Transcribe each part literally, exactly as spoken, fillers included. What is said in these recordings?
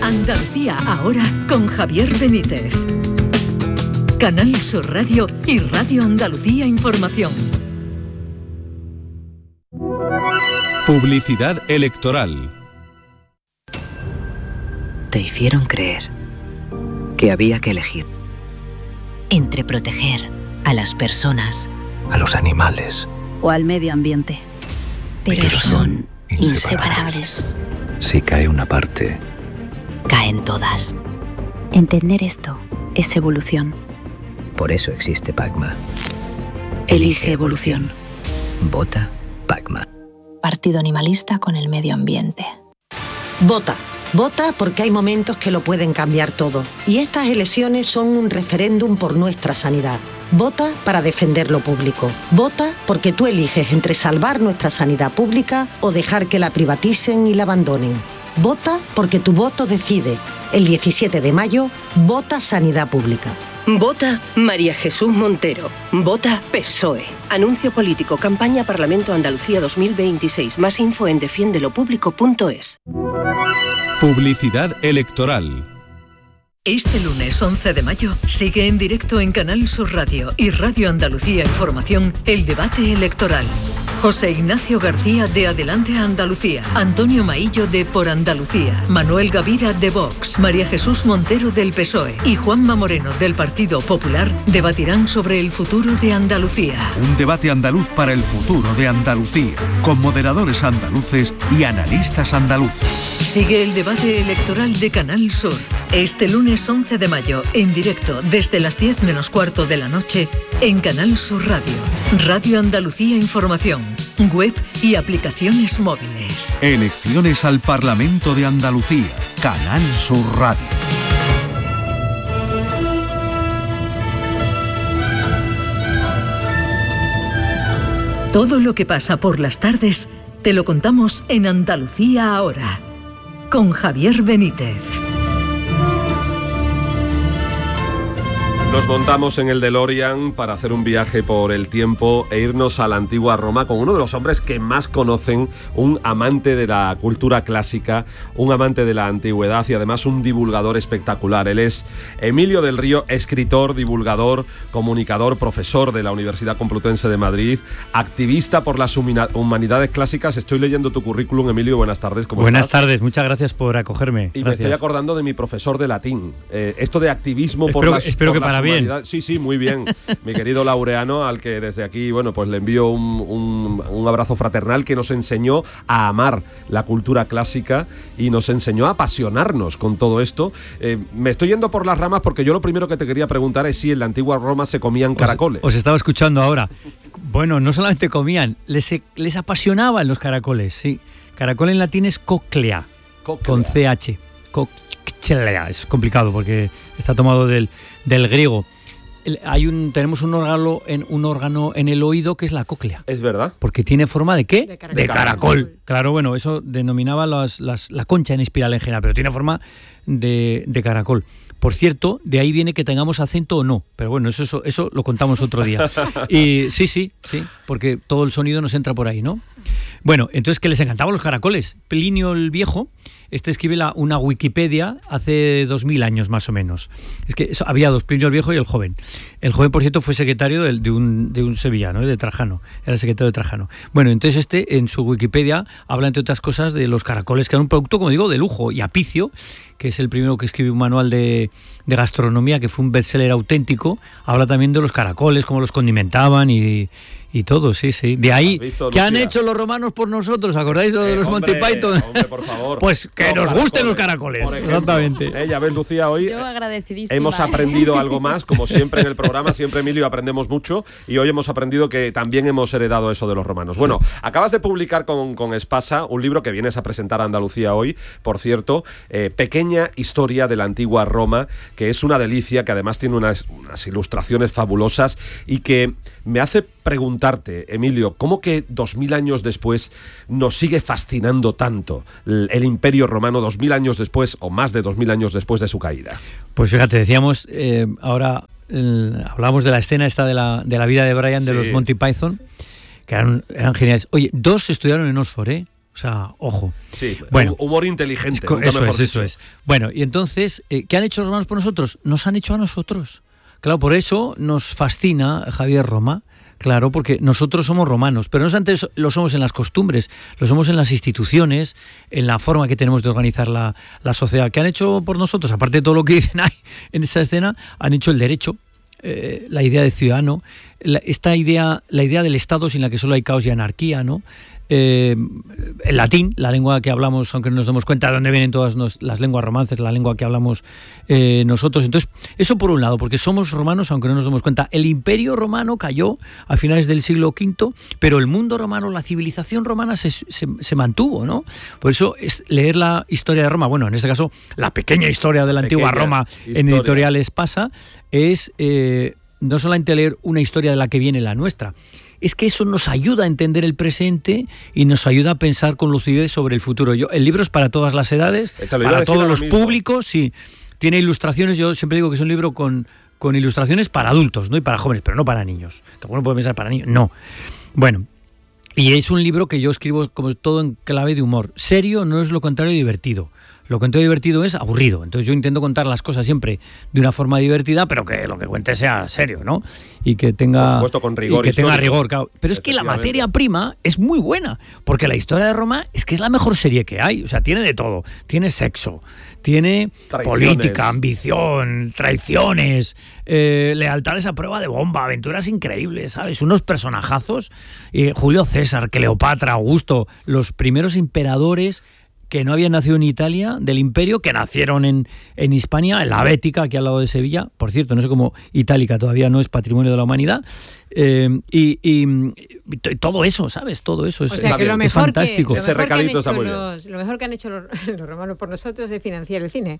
Andalucía ahora con Javier Benítez. Canal Sur Radio y Radio Andalucía Información. Publicidad electoral. Te hicieron creer que había que elegir entre proteger a las personas, a los animales o al medio ambiente. Pero, Pero son inseparables. inseparables. Si cae una parte, caen todas. Entender esto es evolución. Por eso existe Pacma. Elige evolución. Vota Pacma. Partido animalista con el medio ambiente. Vota. Vota porque hay momentos que lo pueden cambiar todo. Y estas elecciones son un referéndum por nuestra sanidad. Vota para defender lo público. Vota porque tú eliges entre salvar nuestra sanidad pública o dejar que la privaticen y la abandonen. Vota porque tu voto decide. El diecisiete de mayo, vota Sanidad Pública. Vota María Jesús Montero. Vota P S O E. Anuncio político. Campaña Parlamento Andalucía dos mil veintiséis. Más info en defiende lo público punto es. Publicidad electoral. Este lunes once de mayo sigue en directo en Canal Sur Radio y Radio Andalucía Información el debate electoral. José Ignacio García de Adelante Andalucía, Antonio Maillo de Por Andalucía, Manuel Gavira de Vox, María Jesús Montero del P S O E y Juanma Moreno del Partido Popular debatirán sobre el futuro de Andalucía. Un debate andaluz para el futuro de Andalucía, con moderadores andaluces y analistas andaluces. Sigue el debate electoral de Canal Sur. Este lunes once de mayo, en directo desde las diez menos cuarto de la noche, en Canal Sur Radio, Radio Andalucía Información, web y aplicaciones móviles. Elecciones al Parlamento de Andalucía, Canal Sur Radio. Todo lo que pasa por las tardes te lo contamos en Andalucía ahora, con Javier Benítez. Nos montamos en el DeLorean para hacer un viaje por el tiempo e irnos a la antigua Roma con uno de los hombres que más conocen, un amante de la cultura clásica, un amante de la antigüedad y además un divulgador espectacular. Él es Emilio del Río, escritor, divulgador, comunicador, profesor de la Universidad Complutense de Madrid, activista por las humanidades clásicas. Estoy leyendo tu currículum, Emilio, buenas tardes. ¿Cómo buenas estás? tardes, muchas gracias por acogerme. Y gracias. Me estoy acordando de mi profesor de latín. Eh, esto de activismo espero, por las espero por que para bien. Sí, sí, muy bien. Mi querido Laureano, al que desde aquí, bueno, pues le envío un, un, un abrazo fraternal, que nos enseñó a amar la cultura clásica y nos enseñó a apasionarnos con todo esto. Eh, me estoy yendo por las ramas porque yo lo primero que te quería preguntar es si en la antigua Roma se comían caracoles. Os, os estaba escuchando ahora. Bueno, no solamente comían, les, les apasionaban los caracoles, sí. Caracol en latín es cochlea, cochlea. Con C H. Cochlea, es complicado porque está tomado del, del griego. Hay un, tenemos un órgano, en, un órgano en el oído que es la cóclea. ¿Es verdad? Porque tiene forma de ¿qué? De caracol. De caracol. Claro, bueno, eso denominaba las, las, la concha en espiral en general, pero tiene forma de, de caracol. Por cierto, de ahí viene que tengamos acento o no, pero bueno, eso, eso, eso lo contamos otro día. Y sí, sí, sí, porque todo el sonido nos entra por ahí, ¿no? Bueno, entonces que les encantaban los caracoles. Plinio el Viejo, este escribe la, una Wikipedia hace dos mil años más o menos. Es que eso, había dos, Plinio el Viejo y el joven. El joven, por cierto, fue secretario de, de, un, de un sevillano, de Trajano, era el secretario de Trajano. Bueno, entonces este en su Wikipedia habla, entre otras cosas, de los caracoles, que eran un producto, como digo, de lujo. Y Apicio, que es el primero que escribe un manual de, de gastronomía, que fue un bestseller auténtico, habla también de los caracoles, cómo los condimentaban y... Y todo, sí, sí. De ahí, visto, ¿qué Lucía? Han hecho los romanos por nosotros? ¿Acordáis de eh, los hombre, Monty Python? Hombre, por favor. Pues que los nos gusten los caracoles. Exactamente. Eh, ya ves, Lucía, hoy Yo agradecidísima. hemos aprendido algo más, como siempre en el programa, siempre Emilio aprendemos mucho, y hoy hemos aprendido que también hemos heredado eso de los romanos. Bueno, acabas de publicar con, con Espasa un libro que vienes a presentar a Andalucía hoy, por cierto, eh, Pequeña historia de la antigua Roma, que es una delicia, que además tiene unas, unas ilustraciones fabulosas y que me hace preguntarte, Emilio, ¿cómo que dos mil años después nos sigue fascinando tanto el, el Imperio Romano, dos mil años después o más de dos mil años después de su caída? Pues fíjate, decíamos, eh, ahora eh, hablábamos de la escena esta de la, de la vida de Brian, sí, de los Monty Python, que eran, eran geniales. Oye, dos estudiaron en Oxford, ¿eh? O O sea, ojo. Sí, bueno, humor inteligente. Eso mejor es, eso es. Bueno, y entonces, eh, ¿qué han hecho los romanos por nosotros? Nos han hecho a nosotros. Claro, por eso nos fascina Javier Roma. Claro, porque nosotros somos romanos, pero no solamente lo somos en las costumbres, lo somos en las instituciones, en la forma que tenemos de organizar la, la sociedad. ¿Qué han hecho por nosotros? Aparte de todo lo que dicen ahí en esa escena, han hecho el derecho, eh, la idea de ciudadano, la, esta idea, la idea del Estado sin la que solo hay caos y anarquía, ¿no? Eh, el latín, la lengua que hablamos, aunque no nos demos cuenta de dónde vienen todas nos, las lenguas romances, la lengua que hablamos eh, nosotros. Entonces, eso por un lado, porque somos romanos, aunque no nos demos cuenta. El imperio romano cayó a finales del siglo quinto, pero el mundo romano, la civilización romana se, se, se mantuvo, ¿no? Por eso es leer la historia de Roma, bueno, en este caso, la pequeña historia de la pequeña antigua Roma historia. En editoriales Pasa, es eh, no solamente leer una historia de la que viene la nuestra, es que eso nos ayuda a entender el presente y nos ayuda a pensar con lucidez sobre el futuro. Yo, el libro es para todas las edades, para todos los mismo. públicos, sí. Tiene ilustraciones, yo siempre digo que es un libro con, con ilustraciones para adultos, ¿no? Y para jóvenes, pero no para niños. Que uno puede pensar para niños, no. Bueno, y es un libro que yo escribo como todo en clave de humor. Serio no es lo contrario de divertido. Lo que cuento divertido es aburrido. Entonces yo intento contar las cosas siempre de una forma divertida, pero que lo que cuente sea serio, ¿no? Y que tenga, por supuesto, con rigor y que histórico. tenga rigor, claro. Pero es que la materia prima es muy buena, porque la historia de Roma es que es la mejor serie que hay. O sea, tiene de todo. Tiene sexo, tiene traiciones. Política, ambición, traiciones, eh, lealtades a prueba de bomba, aventuras increíbles, ¿sabes? Unos personajazos. Eh, Julio César, Cleopatra, Augusto, los primeros emperadores que no habían nacido en Italia, del imperio, que nacieron en, en Hispania, en la Bética, aquí al lado de Sevilla. Por cierto, no sé cómo Itálica todavía no es patrimonio de la humanidad. Eh, y, y, y todo eso, ¿sabes? Todo eso es, o sea, que es, lo mejor es fantástico. Que, lo, mejor que han hecho los, lo mejor que han hecho los, los romanos por nosotros es financiar el cine.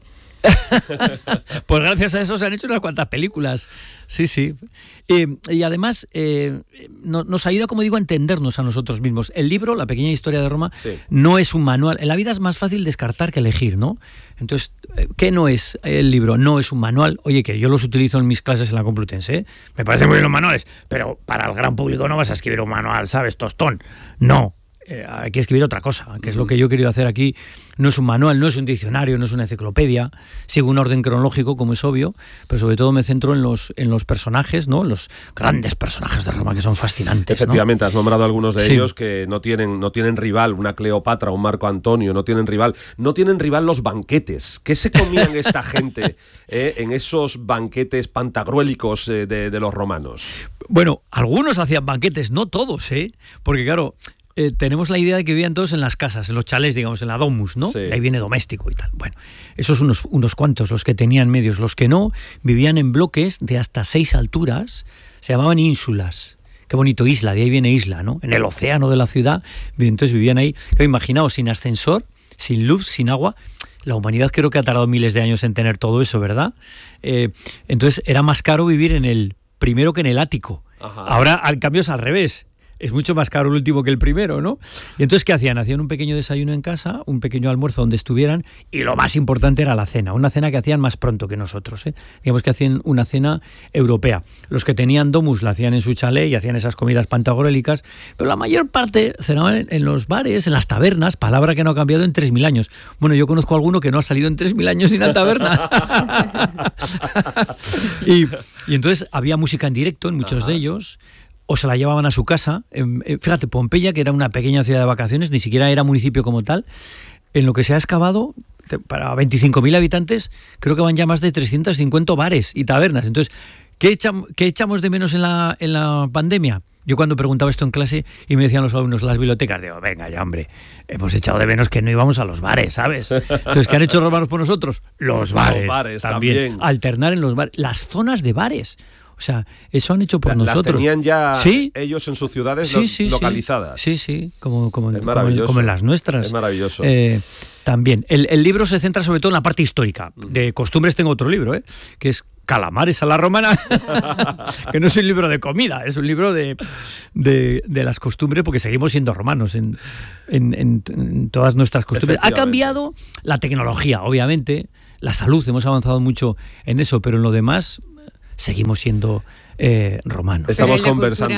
Pues gracias a eso se han hecho unas cuantas películas. Sí, sí. Eh, y además eh, no, nos ayuda, como digo, a entendernos a nosotros mismos. El libro, La pequeña historia de Roma, sí. no es un manual. En la vida es más fácil descartar que elegir, ¿no? Entonces, ¿qué no es el libro? No es un manual. Oye, que yo los utilizo en mis clases en la Complutense, ¿eh? Me parecen muy bien los manuales, pero para el gran público no vas a escribir un manual, ¿sabes? Tostón. No. Eh, hay que escribir otra cosa, que es lo que yo he querido hacer aquí. No es un manual, no es un diccionario, no es una enciclopedia. Sigo un orden cronológico, como es obvio, pero sobre todo me centro en los, en los personajes, ¿no? Los grandes personajes de Roma que son fascinantes. Efectivamente, ¿no? Has nombrado algunos de sí. ellos que no tienen, no tienen rival, una Cleopatra, un Marco Antonio, no tienen rival. No tienen rival los banquetes. ¿Qué se comían esta gente eh, en esos banquetes pantagruélicos eh, de, de los romanos? Bueno, algunos hacían banquetes, no todos, ¿eh? Porque claro... Eh, tenemos la idea de que vivían todos en las casas, en los chalés, digamos, en la domus, ¿no? Sí. De ahí viene doméstico y tal. Bueno, esos unos, unos cuantos, los que tenían medios. Los que no, vivían en bloques de hasta seis alturas, se llamaban ínsulas. Qué bonito, isla, de ahí viene isla, ¿no? En el océano de la ciudad, entonces vivían ahí. Imaginaos, sin ascensor, sin luz, sin agua. La humanidad creo que ha tardado miles de años en tener todo eso, ¿verdad? Eh, entonces era más caro vivir en el primero que en el ático. Ajá. Ahora, al cambio, es al revés. Es mucho más caro el último que el primero, ¿no? Y entonces, ¿qué hacían? Hacían un pequeño desayuno en casa, un pequeño almuerzo donde estuvieran, y lo más importante era la cena, una cena que hacían más pronto que nosotros, ¿eh? Digamos que hacían una cena europea. Los que tenían domus la hacían en su chalet y hacían esas comidas pantagruélicas, pero la mayor parte cenaban en, en los bares, en las tabernas, palabra que no ha cambiado en tres mil años. Bueno, yo conozco a alguno que no ha salido en tres mil años sin la taberna. y, y entonces había música en directo en muchos Ajá. de ellos, o se la llevaban a su casa. Fíjate, Pompeya, que era una pequeña ciudad de vacaciones, ni siquiera era municipio como tal, en lo que se ha excavado, para veinticinco mil habitantes, creo que van ya más de trescientos cincuenta bares y tabernas. Entonces, ¿qué echamos, qué echamos de menos en la, en la pandemia? Yo cuando preguntaba esto en clase y me decían los alumnos, las bibliotecas, digo, venga ya, hombre, hemos echado de menos que no íbamos a los bares, ¿sabes? Entonces, ¿qué han hecho los romanos por nosotros? Los bares, los bares también. también. Alternar en los bares, las zonas de bares. O sea, eso han hecho por Las nosotros. Las tenían ya ¿Sí? ellos en sus ciudades sí, sí, localizadas. Sí, sí, como, como, en, como, en, como en las nuestras. Es maravilloso. Eh, también. El, el libro se centra sobre todo en la parte histórica. De costumbres tengo otro libro, ¿eh? Que es Calamares a la romana, que no es un libro de comida, es un libro de, de, de las costumbres, porque seguimos siendo romanos en, en, en, en todas nuestras costumbres. Ha cambiado la tecnología, obviamente, la salud, hemos avanzado mucho en eso, pero en lo demás... seguimos siendo eh, romanos. Estamos conversando. Cultura,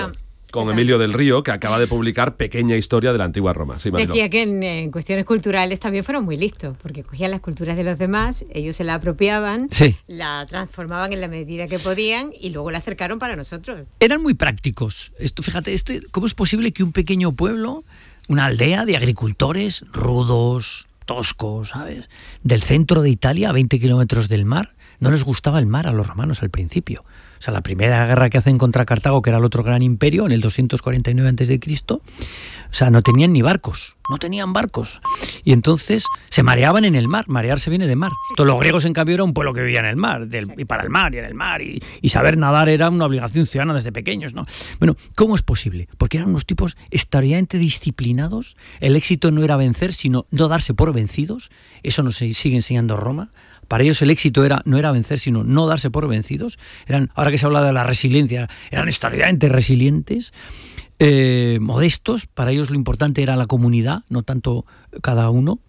con Emilio del Río, que acaba de publicar Pequeña Historia de la Antigua Roma. Sí, Mariló. Decía que en, en cuestiones culturales también fueron muy listos, porque cogían las culturas de los demás, ellos se la apropiaban, sí. la transformaban en la medida que podían y luego la acercaron para nosotros. Eran muy prácticos. Esto, fíjate, esto, ¿cómo es posible que un pequeño pueblo, una aldea de agricultores rudos, toscos, ¿sabes?, del centro de Italia, a veinte kilómetros del mar, no les gustaba el mar a los romanos al principio? O sea, la primera guerra que hacen contra Cartago, que era el otro gran imperio, en el doscientos cuarenta y nueve antes de Cristo, o sea, no tenían ni barcos, no tenían barcos. Y entonces se mareaban en el mar, marearse viene de mar. Sí, Todos los griegos, en cambio, era un pueblo que vivía en el mar, del, y para el mar, y en el mar, y, y saber nadar era una obligación ciudadana desde pequeños, ¿no? Bueno, ¿cómo es posible? Porque eran unos tipos extraordinariamente disciplinados, el éxito no era vencer, sino no darse por vencidos, eso nos sigue enseñando Roma. Para ellos el éxito era, no era vencer, sino no darse por vencidos. Eran, ahora que se habla de la resiliencia, eran extraordinariamente resilientes, eh, modestos. Para ellos lo importante era la comunidad, no tanto cada uno.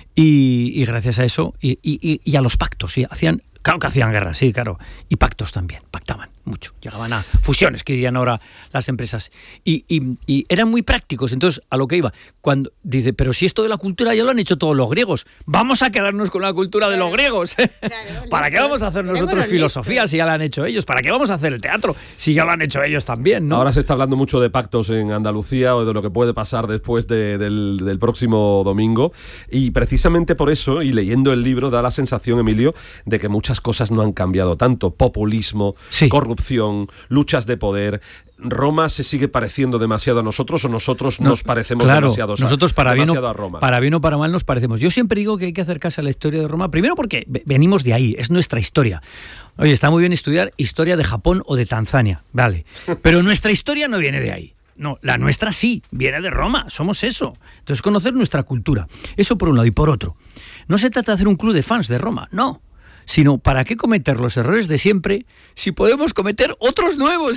Y, y gracias a eso, y, y, y a los pactos, ¿sí? hacían, claro que hacían guerra, sí, claro. Y pactos también, pactaban mucho. Llegaban a fusiones, que dirían ahora las empresas. Y, y, y eran muy prácticos. Entonces, a lo que iba, cuando dice, pero si esto de la cultura ya lo han hecho todos los griegos, vamos a quedarnos con la cultura de los griegos. Claro, ¿Para qué vamos a hacer nosotros filosofía si ya la han hecho ellos? ¿Para qué vamos a hacer el teatro si ya lo han hecho ellos también, ¿no? Ahora se está hablando mucho de pactos en Andalucía o de lo que puede pasar después de, del, del próximo domingo. Y precisamente por eso, y leyendo el libro, da la sensación, Emilio, de que muchas cosas no han cambiado tanto. Populismo, sí. corrupción, luchas de poder. ¿Roma se sigue pareciendo demasiado a nosotros o nosotros no, nos parecemos claro, demasiado, nosotros para demasiado bien o, a Roma? Para bien o para mal nos parecemos. Yo siempre digo que hay que acercarse a la historia de Roma, primero porque venimos de ahí, es nuestra historia. Oye, está muy bien estudiar historia de Japón o de Tanzania, vale, pero nuestra historia no viene de ahí. No, la nuestra sí, viene de Roma, somos eso. Entonces, conocer nuestra cultura. Eso por un lado. Y por otro, no se trata de hacer un club de fans de Roma, no. Sino, ¿para qué cometer los errores de siempre si podemos cometer otros nuevos?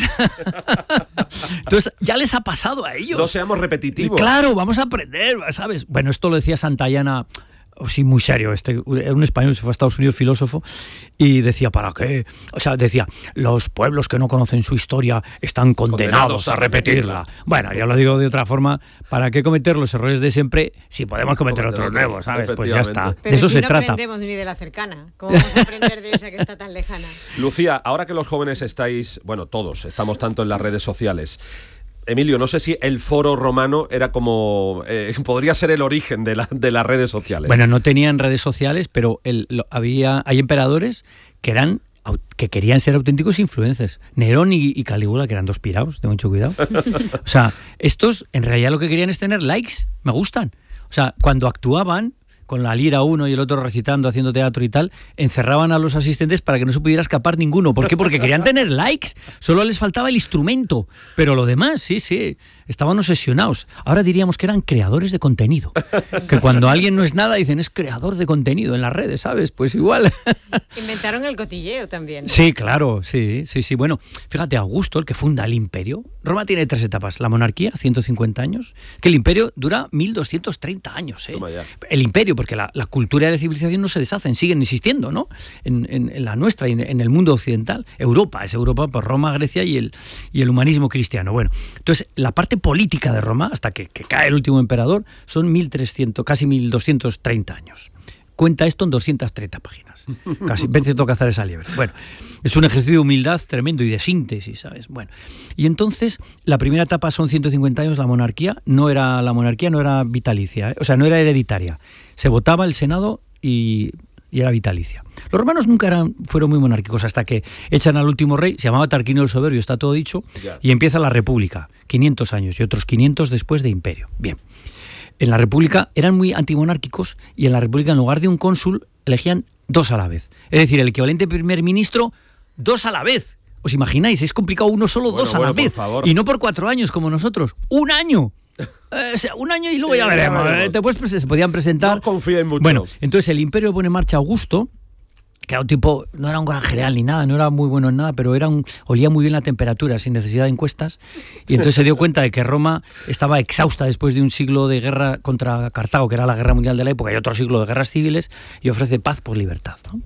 Entonces, ya les ha pasado a ellos. No seamos repetitivos. Claro, vamos a aprender, ¿sabes? Bueno, esto lo decía Santayana, oh, sí, muy serio, este, un español se fue a Estados Unidos, filósofo, y decía, ¿para qué? O sea, decía, los pueblos que no conocen su historia están condenados, condenados a repetirla. repetirla. Bueno, yo lo digo de otra forma, ¿para qué cometer los errores de siempre si podemos cometer otros nuevos, ¿sabes? Pues ya está. Pero de eso si se no trata. No aprendemos ni de la cercana, ¿cómo vamos a aprender de esa que está tan lejana? Lucía, ahora que los jóvenes estáis, bueno, todos, estamos tanto en las redes sociales, Emilio, no sé si el foro romano era como... Eh, podría ser el origen de, la, de las redes sociales. Bueno, no tenían redes sociales, pero el, lo, había hay emperadores que eran que querían ser auténticos influencers. Nerón y, y Calígula, que eran dos piraos, ten mucho cuidado. O sea, estos en realidad lo que querían es tener likes, me gustan. O sea, cuando actuaban, con la lira uno y el otro recitando, haciendo teatro y tal, encerraban a los asistentes para que no se pudiera escapar ninguno. ¿Por qué? Porque querían tener likes, solo les faltaba el instrumento, pero lo demás, sí, sí, estaban obsesionados. Ahora diríamos que eran creadores de contenido, que cuando alguien no es nada dicen es creador de contenido en las redes, ¿sabes? Pues igual. Inventaron el cotilleo también. Sí, claro, sí, sí, sí. Bueno, fíjate, Augusto, el que funda el imperio, Roma tiene tres etapas, la monarquía, ciento cincuenta años, que el imperio dura mil doscientos treinta años, ¿eh? El imperio, porque la, la cultura y la civilización no se deshacen, siguen existiendo, ¿no? En, en, en la nuestra, en, en el mundo occidental. Europa, es Europa, pues Roma, Grecia y el, y el humanismo cristiano. Bueno, entonces, la parte política de Roma, hasta que, que cae el último emperador, son mil trescientos, casi mil doscientos treinta años. Cuenta esto en doscientas treinta páginas. Casi, vence toca hacer esa liebre. Bueno, es un ejercicio de humildad tremendo y de síntesis, ¿sabes? Bueno, y entonces la primera etapa son ciento cincuenta años, la monarquía no era la monarquía no era vitalicia, ¿eh? O sea, no era hereditaria. Se votaba el Senado y, y era vitalicia. Los romanos nunca eran, fueron muy monárquicos hasta que echan al último rey, se llamaba Tarquinio el Soberbio, está todo dicho, yeah. Y empieza la República, quinientos años y otros quinientos después de imperio. Bien. En la República eran muy antimonárquicos y en la República, en lugar de un cónsul, elegían dos a la vez. Es decir, el equivalente primer ministro, dos a la vez. ¿Os imagináis? Es complicado uno solo, bueno, dos a bueno, la vez. Y no por cuatro años como nosotros. ¡Un año! Eh, o sea, un año y luego sí, ya veremos. veremos. Después pues, se podían presentar... No confíen mucho. Bueno, entonces el imperio pone en marcha Augusto, que era un tipo, no era un gran general ni nada, no era muy bueno en nada, pero era un, olía muy bien la temperatura, sin necesidad de encuestas, y entonces se dio cuenta de que Roma estaba exhausta después de un siglo de guerra contra Cartago, que era la guerra mundial de la época, y otro siglo de guerras civiles, y ofrece paz por libertad, ¿no?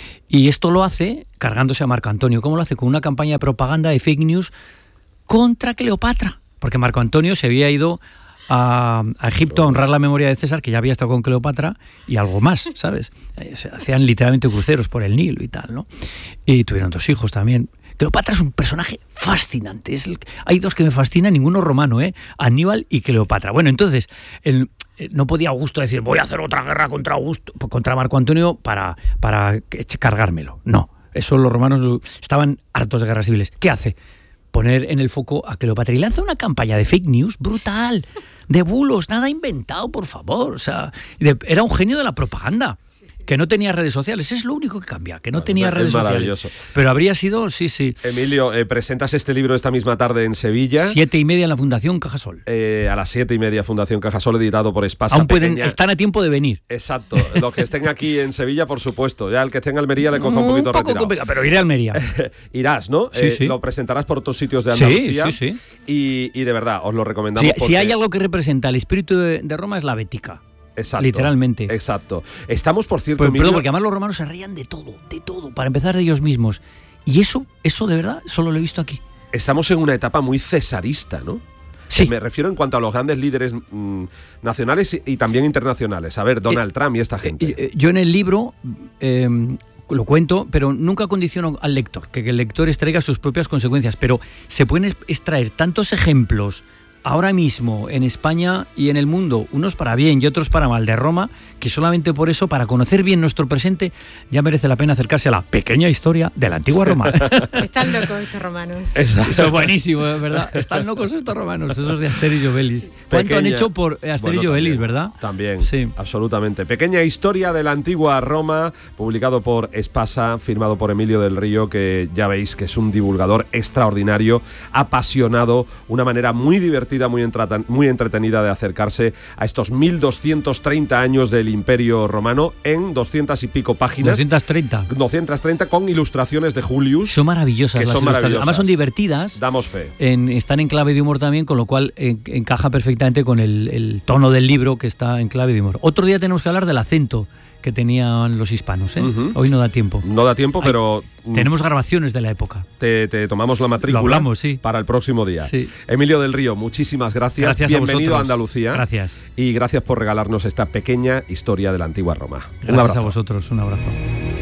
Y esto lo hace cargándose a Marco Antonio. ¿Cómo lo hace? Con una campaña de propaganda de fake news contra Cleopatra. porque Marco Antonio se había ido a, a Egipto a honrar la memoria de César, que ya había estado con Cleopatra, y algo más, ¿sabes? Se hacían literalmente cruceros por el Nilo y tal, ¿no? Y tuvieron dos hijos también. Cleopatra es un personaje fascinante. Es el, hay dos que me fascinan, ninguno romano, ¿eh? Aníbal y Cleopatra. Bueno, entonces, el, no podía Augusto decir, voy a hacer otra guerra contra Augusto, contra Marco Antonio para, para cargármelo. No, eso los romanos estaban hartos de guerras civiles. ¿Qué hace? Poner en el foco a Cleopatra y lanza una campaña de fake news brutal, de bulos, nada inventado, por favor. O sea, de, era un genio de la propaganda. Que no tenía redes sociales, es lo único que cambia, que no, no tenía es redes sociales. Pero habría sido, sí, sí. Emilio, eh, presentas este libro esta misma tarde en Sevilla. Siete y media en la Fundación Cajasol. Eh, a las siete y media Fundación Cajasol, editado por Espasa. Aún pueden, están a tiempo de venir. Exacto, los que estén aquí en Sevilla, por supuesto. Ya el que esté en Almería le coja un, un poquito poco retirado. Complicado, pero iré a Almería. Irás, ¿no? Sí, eh, sí. Lo presentarás por otros sitios de Andalucía. Sí, sí, sí. Y, y de verdad, os lo recomendamos. Sí, porque... Si hay algo que representa el espíritu de, de Roma es la Bética. Exacto, literalmente. Exacto. Estamos, por cierto, pues, Emilio... Perdón, porque además los romanos se reían de todo, de todo, para empezar de ellos mismos. Y eso, eso de verdad, solo lo he visto aquí. Estamos en una etapa muy cesarista, ¿no? Sí. Me refiero en cuanto a los grandes líderes mmm, nacionales y, y también internacionales. A ver, Donald eh, Trump y esta gente. Eh, yo en el libro... Eh, lo cuento, pero nunca condiciono al lector, que, que el lector extraiga sus propias consecuencias, pero se pueden extraer tantos ejemplos ahora mismo en España y en el mundo, unos para bien y otros para mal de Roma, que solamente por eso, para conocer bien nuestro presente, ya merece la pena acercarse a la pequeña historia de la antigua Roma. Están locos estos romanos. Exacto. Eso es buenísimo, ¿verdad? Están locos estos romanos, esos de Asterix y Obelix. Sí. ¿Cuánto Pequeña, han hecho por Asterix bueno, y Obelix, verdad? También, sí. Absolutamente. Pequeña historia de la antigua Roma, publicado por Espasa, firmado por Emilio del Río, que ya veis que es un divulgador extraordinario, apasionado, una manera muy divertida, Muy, entreten- muy entretenida de acercarse a estos mil doscientos treinta años del Imperio Romano en doscientas y pico páginas. doscientos treinta. doscientos treinta con ilustraciones de Julius. Son maravillosas que las son ilustraciones. maravillosas. Además son divertidas. Damos fe. En, están en clave de humor también, con lo cual en, encaja perfectamente con el, el tono del libro, que está en clave de humor. Otro día tenemos que hablar del acento que tenían los hispanos, ¿eh? Uh-huh. Hoy no da tiempo. No da tiempo, Ay, pero... Tenemos grabaciones de la época. Te, te tomamos la matrícula. Lo hablamos, sí. Para el próximo día. Sí. Emilio del Río, muchísimas gracias. Gracias Bienvenido a, a Andalucía. Gracias. Y gracias por regalarnos esta pequeña historia de la antigua Roma. Gracias un abrazo. a vosotros, un abrazo.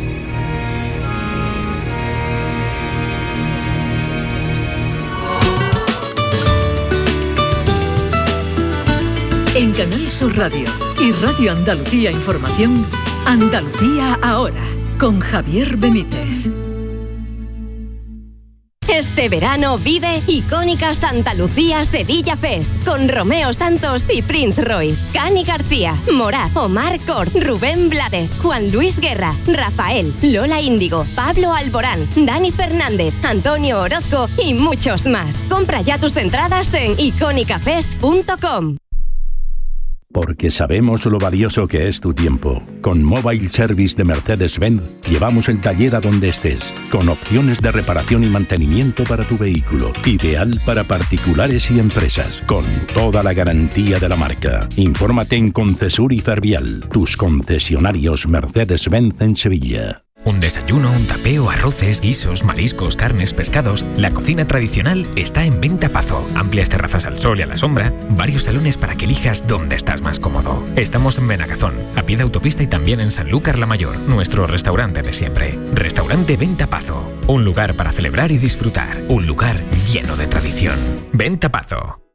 En Canal Sur Radio y Radio Andalucía Información, Andalucía ahora, con Javier Benítez. Este verano vive Icónicas Andalucía Sevilla Fest con Romeo Santos y Prince Royce, Cani García, Morat, Omar Cort, Rubén Blades, Juan Luis Guerra, Rafael, Lola Índigo, Pablo Alborán, Dani Fernández, Antonio Orozco y muchos más. Compra ya tus entradas en icónica fest punto com. Porque sabemos lo valioso que es tu tiempo. Con Mobile Service de Mercedes-Benz llevamos el taller a donde estés, con opciones de reparación y mantenimiento para tu vehículo. Ideal para particulares y empresas, con toda la garantía de la marca. Infórmate en Concesur y Fervial, tus concesionarios Mercedes-Benz en Sevilla. Un desayuno, un tapeo, arroces, guisos, mariscos, carnes, pescados. La cocina tradicional está en Venta Pazo. Amplias terrazas al sol y a la sombra. Varios salones para que elijas dónde estás más cómodo. Estamos en Benagazón, a pie de autopista y también en Sanlúcar la Mayor, nuestro restaurante de siempre. Restaurante Venta Pazo. Un lugar para celebrar y disfrutar. Un lugar lleno de tradición. Venta Pazo.